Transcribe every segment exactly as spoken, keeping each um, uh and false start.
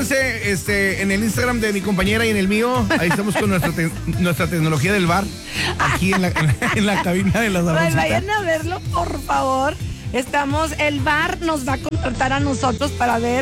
Métanse este, en el Instagram de mi compañera y en el mío. Ahí estamos con nuestra, te- nuestra tecnología del bar. Aquí en la, en la, en la cabina de las Pues Sabrosita. vayan a verlo, por favor. Estamos, el bar nos va a contratar a nosotros para ver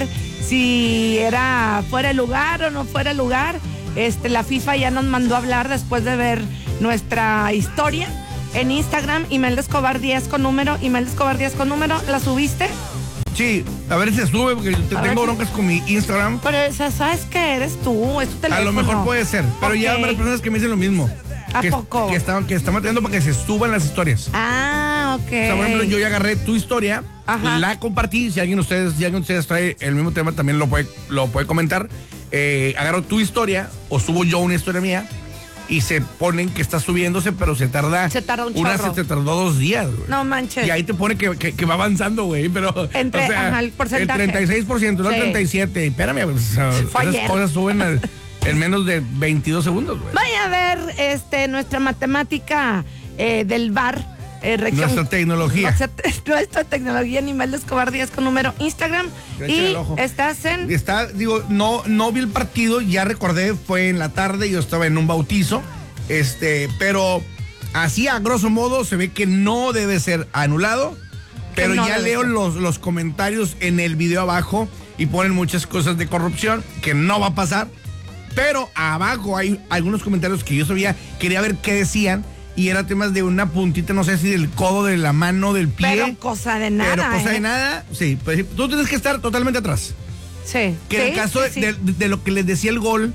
si era fuera el lugar o no fuera el lugar. Este, la FIFA ya nos mandó a hablar después de ver nuestra historia en Instagram, Imelda Escobar diez con número, Imelda Escobar diez con número. ¿La subiste? Sí, a ver si se sube, porque yo te- A tengo ver. broncas con mi Instagram. Pero esa, ¿sabes qué eres tú? Es tu A teléfono. lo mejor puede ser, pero ya Ok. hay varias personas que me dicen lo mismo. ¿A que, poco? Que están, que están manteniendo para que se suban las historias. Ah, ok. O sea, por ejemplo, yo ya agarré tu historia, Ajá. la compartí. Si alguien de ustedes, si alguien de ustedes trae el mismo tema, también lo puede, lo puede comentar. Eh, agarro tu historia o subo yo una historia mía y se ponen que está subiéndose, pero se tarda. Se tarda un Una chorro. se te tardó dos días, güey. No manches. Y ahí te pone que, que, que va avanzando, güey, pero... Entre- o sea, ajá, el porcentaje. El treinta y seis por ciento, no el Sí. treinta y siete por ciento. Espérame, pues, o sea, Fue esas ayer. cosas suben al- en menos de veintidós segundos, güey. Vaya a ver este, nuestra matemática eh, del bar. Eh, región- Nuestra tecnología. Nuestra, nuestra tecnología, Imelda Escobar diez con número Instagram. Échale Y el ojo. estás en... Está, digo, no, no vi el partido, ya recordé, fue en la tarde, yo estaba en un bautizo, este, pero así a grosso modo se ve que no debe ser anulado, pero no ya debe leo ser. los, los comentarios en el video abajo y ponen muchas cosas de corrupción que no va a pasar, pero abajo hay algunos comentarios que yo sabía, quería ver qué decían. Y era temas de una puntita, no sé si del codo, de la mano, del pie. Pero cosa de nada. Pero cosa ¿eh? de nada, sí. Pues, tú tienes que estar totalmente atrás. Sí. Que en Sí, el caso sí, de, sí. de- de lo que les decía el gol,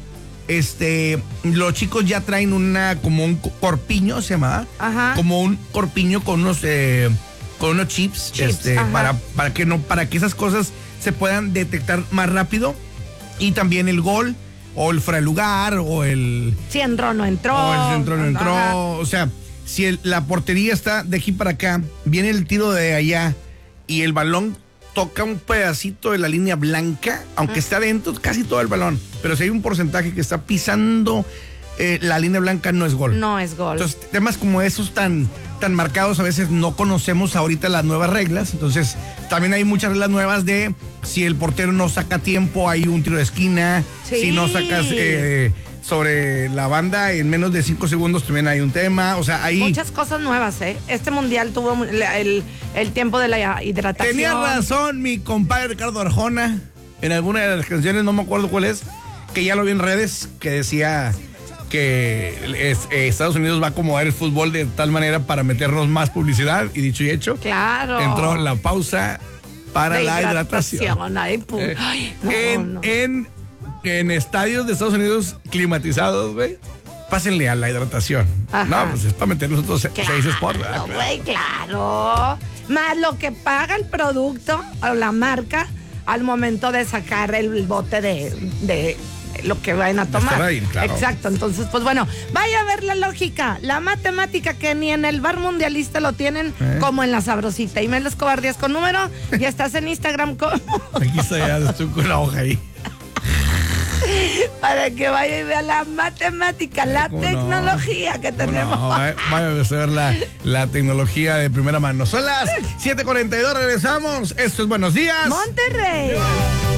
este, los chicos ya traen una, como un corpiño, se llama, Ajá. como un corpiño con unos, eh, con unos chips, Chips, este, ajá. para, para que no, para que esas cosas se puedan detectar más rápido. Y también el gol, o el fuera de lugar, o el, Si entró, no entró. o el centro no entró, Ajá. o sea, si el- la portería está de aquí para acá, viene el tiro de allá y el balón toca un pedacito de la línea blanca, aunque está dentro casi todo el balón, pero si hay un porcentaje que está pisando eh, la línea blanca, no es gol. No es gol. Entonces, temas como esos tan, tan marcados, a veces no conocemos ahorita las nuevas reglas. Entonces, también hay muchas reglas nuevas de si el portero no saca tiempo, hay un tiro de esquina. Sí. Si no sacas eh, sobre la banda en menos de cinco segundos, también hay un tema. O sea, ahí. Muchas cosas nuevas, ¿eh? Este mundial tuvo el, el- el tiempo de la hidratación. Tenía razón mi compadre Ricardo Arjona en alguna de las canciones, no me acuerdo cuál es, que ya lo vi en redes, que decía que es- eh, Estados Unidos va a acomodar el fútbol de tal manera para meternos más publicidad, y dicho y hecho, Claro. entró la pausa para De la hidratación. Ay, pu- Eh, ay, no, en, no. En, en estadios de Estados Unidos climatizados, güey, pásenle a la hidratación. Ajá. No, pues es para meter nosotros seis Sport, ¿verdad? Claro, güey, claro. Más lo que paga el producto o la marca al momento de sacar el bote de, de lo que vayan a tomar. estar ahí, claro. Exacto. Entonces, pues bueno, vaya a ver la lógica, la matemática que ni en el bar mundialista lo tienen ¿Eh? como en la Sabrosita. Imelda Escobar diez con número y estás en Instagram como Aquí estoy, ya estoy con la hoja ahí. para que vaya y vea la matemática, la ¿Cómo no? tecnología que tenemos. No, vaya, vaya a ver la, la tecnología de primera mano. Son las siete cuarenta y dos, regresamos. Esto es Buenos Días. Monterrey.